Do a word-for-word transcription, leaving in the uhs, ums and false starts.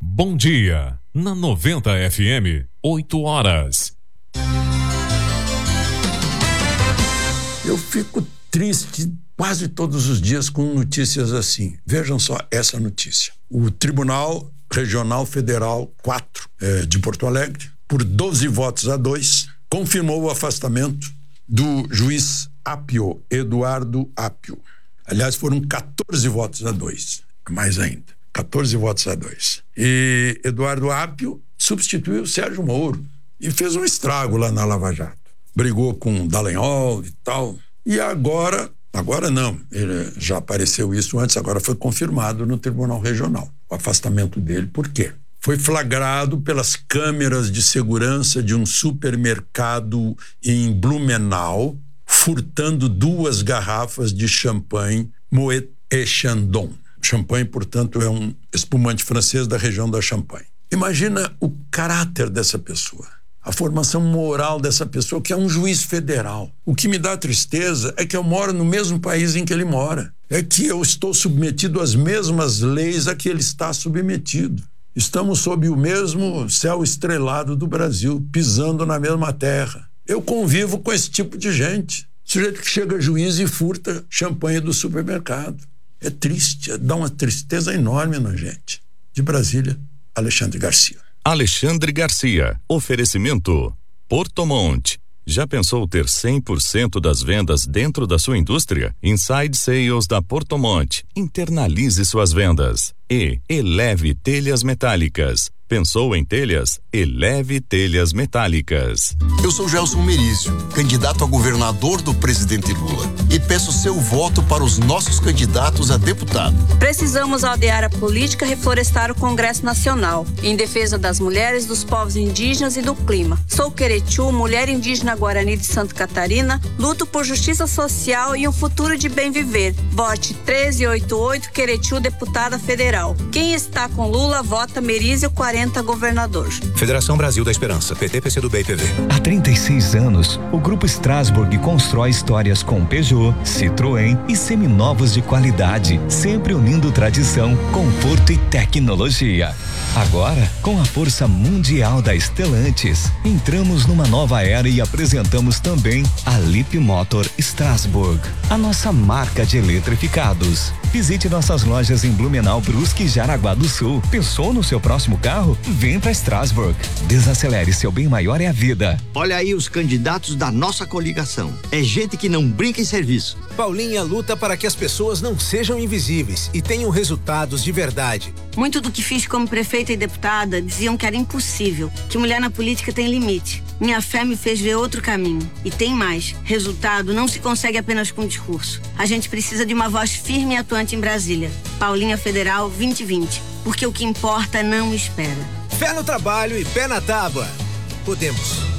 Bom dia, na noventa F M, oito horas. Eu fico triste quase todos os dias com notícias assim. Vejam só essa notícia. O Tribunal Regional Federal quatro eh, de Porto Alegre, por doze votos a dois, confirmou o afastamento do juiz Apio, Eduardo Apio. Aliás, foram quatorze votos a dois, mais ainda. quatorze votos a dois. E Eduardo Apio substituiu o Sérgio Moro e fez um estrago lá na Lava Jato. Brigou com o Dallagnol e tal. E agora, agora não, ele já apareceu isso antes, agora foi confirmado no Tribunal Regional, o afastamento dele. Por quê? Foi flagrado pelas câmeras de segurança de um supermercado em Blumenau, furtando duas garrafas de champanhe Moet et Chandon. Champanhe, portanto, é um espumante francês da região da Champagne. Imagina o caráter dessa pessoa, a formação moral dessa pessoa, que é um juiz federal. O que me dá tristeza é que eu moro no mesmo país em que ele mora. É que eu estou submetido às mesmas leis a que ele está submetido. Estamos sob o mesmo céu estrelado do Brasil, pisando na mesma terra. Eu convivo com esse tipo de gente. Sujeito que chega juiz e furta champanhe do supermercado. É triste, dá uma tristeza enorme na gente. De Brasília, Alexandre Garcia. Alexandre Garcia. Oferecimento Porto Monte. Já pensou ter cem por cento das vendas dentro da sua indústria? Inside Sales da Porto Monte. Internalize suas vendas. E Eleve Telhas Metálicas. Pensou em telhas? Eleve Telhas Metálicas. Eu sou Gelson Merizio, candidato a governador do presidente Lula, e peço seu voto para os nossos candidatos a deputado. Precisamos aldear a política e reflorestar o Congresso Nacional, em defesa das mulheres, dos povos indígenas e do clima. Sou Queretiu, mulher indígena Guarani de Santa Catarina, luto por justiça social e um futuro de bem viver. Vote treze oitenta e oito Queretiu, deputada federal. Quem está com Lula, vota Merizio quarenta, governador. Federação Brasil da Esperança, P T, P C do B e P V. Há trinta e seis anos, o Grupo Strasbourg constrói histórias com Peugeot, Citroën e seminovos de qualidade, sempre unindo tradição, conforto e tecnologia. Agora, com a força mundial da Stellantis, entramos numa nova era e apresentamos também a Leap Motor Strasbourg, a nossa marca de eletrificados. Visite nossas lojas em Blumenau, Brusque e Jaraguá do Sul. Pensou no seu próximo carro? Vem pra Strasbourg. Desacelere, seu bem maior é a vida. Olha aí os candidatos da nossa coligação. É gente que não brinca em serviço. Paulinha luta para que as pessoas não sejam invisíveis e tenham resultados de verdade. Muito do que fiz como prefeita e deputada diziam que era impossível, que mulher na política tem limite. Minha fé me fez ver outro caminho. E tem mais. Resultado não se consegue apenas com discurso. A gente precisa de uma voz firme e atuante em Brasília. Paulinha Federal vinte e vinte. Porque o que importa não espera. Fé no trabalho e pé na tábua. Podemos.